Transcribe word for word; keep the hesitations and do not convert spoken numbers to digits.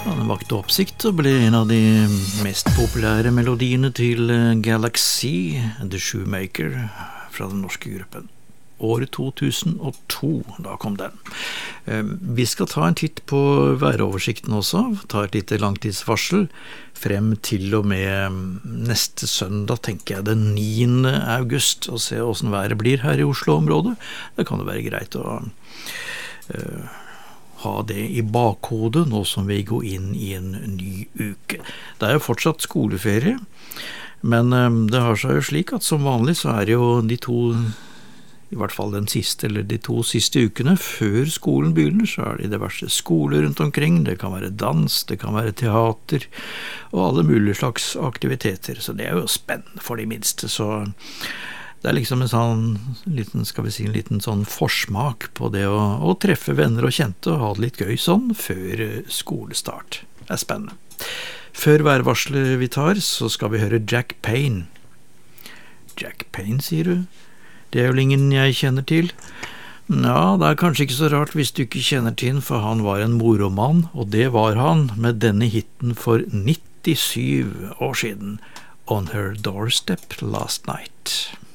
Den vakte oppsikt og ble en av de mest populære melodiene til Galaxy, The Shoemaker, fra den norske gruppen. Året to tusen og to, da kom den. Vi skal ta en titt på væroversikten også, ta et lite langtidsvarsel, frem til og med neste søndag, tenker jeg, den niende august, og se hvordan været blir her i Oslo-området. Det kan jo være greit å uh, ha det i bakhodet nå som vi går inn i en ny uke. Det er jo fortsatt skoleferie, men um, det har seg jo slik at som vanlig så er det jo de to i hvert fall den siste eller de to siste ukene før skolen begynner, så er det diverse skoler rundt omkring. Det kan være dans, det kan være teater og alle mulige slags aktiviteter, så det er jo spennende for de minste. Så det er liksom en sånn liten, skal vi si, en liten sånn forsmak på det å, å treffe venner og kjente og ha det litt gøy sånn før skolestart. Det er spennende. Før værvarselet vi tar, så skal vi høre Jack Payne. Jack Payne, sier du? Det er jo ingen jeg kjenner til. Ja, det er kanskje ikke så rart hvis du ikke kjenner til han, for han var en moromann, og det var han med denne hitten for nittisyv år siden. On Her Doorstep Last Night.